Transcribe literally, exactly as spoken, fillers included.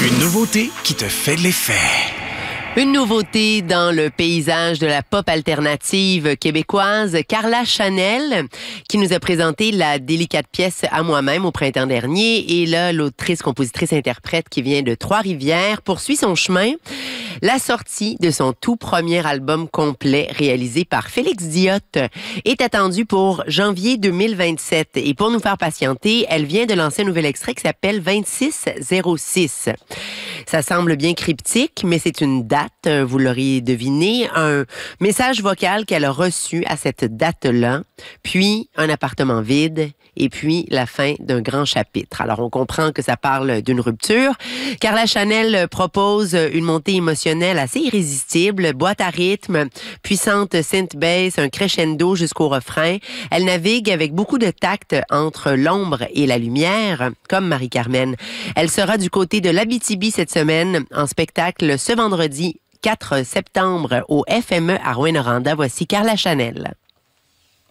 Une nouveauté qui te fait de l'effet. Une nouveauté dans le paysage de la pop alternative québécoise, Carla Chanel, qui nous a présenté la délicate pièce À moi-même au printemps dernier. Et là, l'autrice, compositrice, interprète qui vient de Trois-Rivières poursuit son chemin. La sortie de son tout premier album complet, réalisé par Félix Diot, est attendue pour janvier deux mille vingt-sept. Et pour nous faire patienter, elle vient de lancer un nouvel extrait qui s'appelle vingt-six zéro six. Ça semble bien cryptique, mais c'est une date, vous l'auriez deviné, un message vocal qu'elle a reçu à cette date-là, puis un appartement vide, et puis la fin d'un grand chapitre. Alors, on comprend que ça parle d'une rupture. Carla Chanel propose une montée émotionnelle assez irrésistible, boîte à rythme, puissante synth bass, un crescendo jusqu'au refrain. Elle navigue avec beaucoup de tact entre l'ombre et la lumière, comme Marie-Carmen. Elle sera du côté de l'Abitibi cette semaine en spectacle ce vendredi quatre septembre au F M E à Rouyn-Noranda. Voici Carla Chanel.